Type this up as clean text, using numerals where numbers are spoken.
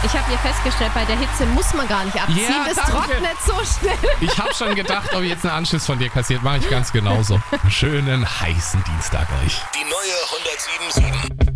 Ich habe hier festgestellt, bei der Hitze muss man gar nicht abziehen. Ja, es danke. trocknet so schnell. Ich habe schon gedacht, ob ich jetzt einen Anschiss von dir kassiert, mache ich ganz genauso. Schönen heißen Dienstag euch. Die neue 107.7.